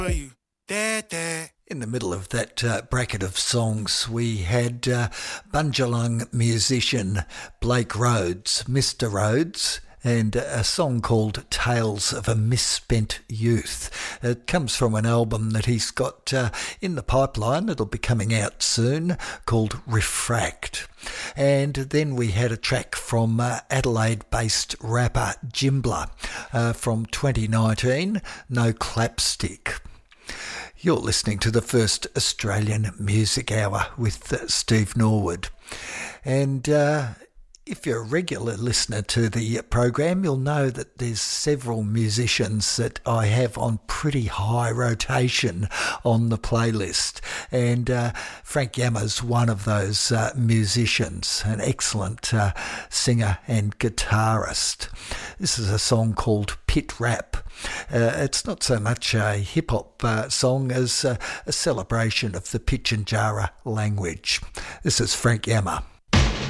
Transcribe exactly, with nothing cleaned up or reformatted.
In the middle of that uh, bracket of songs, we had uh, Bundjalung musician Blake Rhodes, Mister Rhodes, and a song called Tales of a Misspent Youth. It comes from an album that he's got uh, in the pipeline. It'll be coming out soon, called Refract. And then we had a track from uh, Adelaide-based rapper Jimbler uh, from twenty nineteen, No Clapstick. You're listening to the first Australian Music Hour with uh, Steve Norwood. And uh, if you're a regular listener to the program, you'll know that there's several musicians that I have on pretty high rotation on the playlist. And uh, Frank Yama's one of those uh, musicians, an excellent uh, singer and guitarist. This is a song called Pit Rap. Uh, it's not so much a hip-hop uh, song as uh, a celebration of the Pitjantjatjara language. This is Frank Yama.